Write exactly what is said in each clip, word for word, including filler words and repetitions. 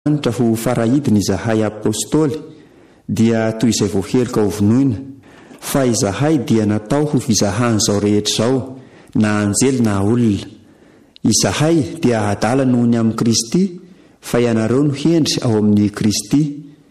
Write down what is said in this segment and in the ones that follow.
Anitra ho farahidiny izahay apôstôly dia toy izay voaheloka ho vonoina, fa izahay dia natao ho fizahan'izao rehetra izao, na anjely na olona. Izahay dia adala noho ny amin'ny Kristy, fa ianareo no hendry ao amin'ny Kristy.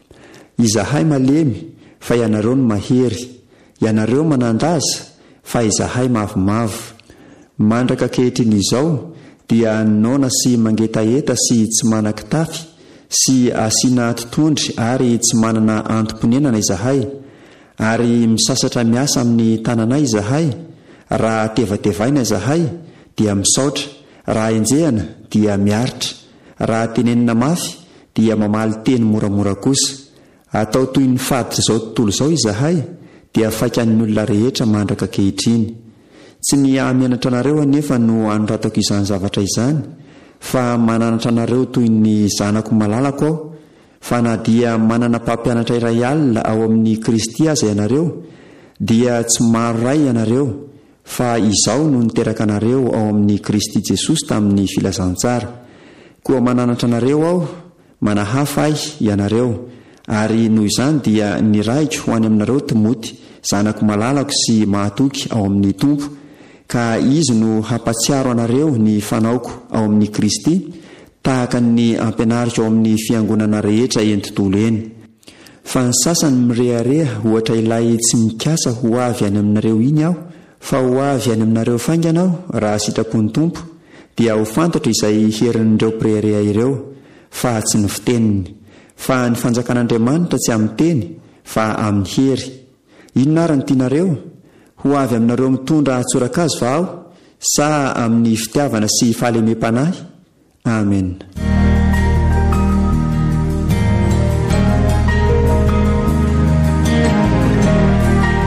Izahay malemy, fa ianareo no mahery. Ianareo manandaza, fa izahay mavomavo. Mandraka ankehitriny izao dia nona sy mangetaeta sy tsy manan-kitafy sy asiana totondry ary tsy manana antom-ponenana izahay, ary misasatra miasa amin'ny tananay izahay. Raha tevatevaina izahay dia misaotra, raha enjehana dia miaritra, raha tenenina mafy dia mamaly teny moramora kosa. Atao toy ny faditra izao tontolo izao izahay dia faikan'ny olona rehetra mandraka ankehitriny. Tsy ny amianatra anareo anefa no anoratako izany zavatra izany, fa mananatra anareo toy ny zanako malalako aho. Fa na dia manana mpampianatra iray alina ao amin'ny Kristy aza ianareo, dia tsy maro ray ianareo, fa izaho no niteraka anareo ao amin'ny Kristy Jesosy tamin'ny filazantsara. Koa mananatra anareo aho, manahafa ahy ianareo, ary noho izany dia niraiko ho any aminareo Timoty, zanako malalako sy mahatoky ao amin'ny Tompo, ka izy no hampatsiaro anareo ny fanaoko ao amin'ny Kristy, tahaka ny ampianariko ao amin'ny fiangonana rehetra eny tontolo eny. Fa ny sasany mirehareha ohatra ilay tsy mikasa ho avy any aminareo iny aho, fa ho avy any aminareo faingana aho raha sitrapony Tompo, dia ho fantatra izay herin'ireo mpirehareha ireo, fa tsy ny fiteniny. Fa ny fanjakan'Andriamanitra tsy amin'ny teny, fa amin'ny hery. Inona ary ny tianareo? Ho avy aminareo mitondra atsorakazo va aho, sa amin'ny fitiavana sy fahalemem-panahy? Amen.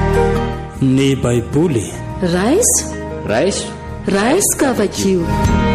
Ny Baiboly. Raiso. Raiso. Raiso kavakio.